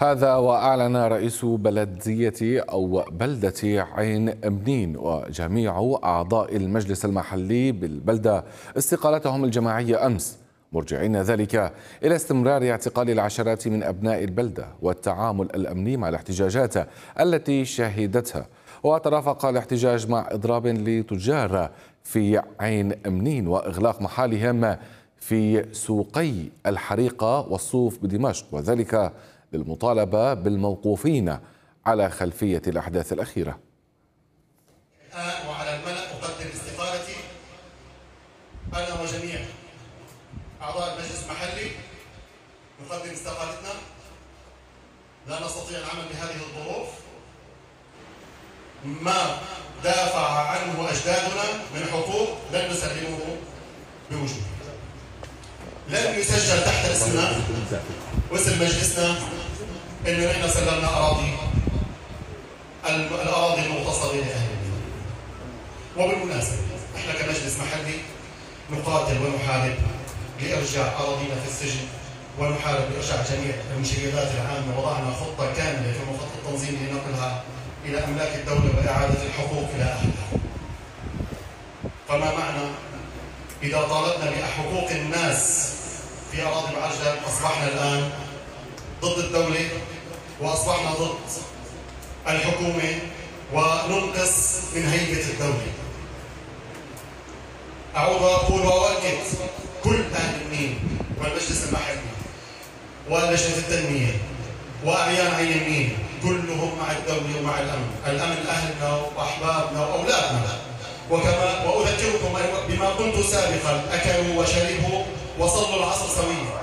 هذا وأعلن رئيس بلدة عين منين وجميع أعضاء المجلس المحلي بالبلدة استقالتهم الجماعية أمس، مرجعين ذلك إلى استمرار اعتقال العشرات من أبناء البلدة والتعامل الأمني مع الاحتجاجات التي شهدتها. وترافق الاحتجاج مع إضراب لتجار في عين منين وإغلاق محالهم في سوقي الحريقة والصوف بدمشق، وذلك للمطالبة بالموقوفين على خلفية الأحداث الأخيرة. الآن وعلى الملأ أقدم استقالتي أنا وجميع أعضاء المجلس المحلي. نقدم استقالتنا، لا نستطيع العمل بهذه الظروف. ما دافع عنه أجدادنا من حقوق لن نسلمه بوجوده. لن يسجل تحت اسمنا واسم مجلسنا إنه نحن سلمنا الأراضي المغتصبة لأهل البلد. وبالمناسبة نحن كمجلس محلي نقاتل ونحارب لإرجاع أراضينا في السجن، ونحارب لإرجاع جميع المشيدات العامة. وضعنا خطة كاملة في مخطط التنظيم لنقلها إلى أملاك الدولة وإعادة الحقوق إلى أهلها. فما معنى إذا طالبنا بحقوق الناس في أراضي بعرجة أصبحنا الآن ضد الدولة وأصبحنا ضد الحكومة وننقص من هيبة الدولة. أعود وأقول وأؤكد: كل أهل منين والمجلس المحلي ولجنة التنمية وأعيان عين منين كلهم مع الدولة ومع الأمن. الأمن أهلنا وأحبابنا وأولادنا. وكما وأذكركم بما كنت سابقا: أكلوا وشربوا وصلوا العصر سويا.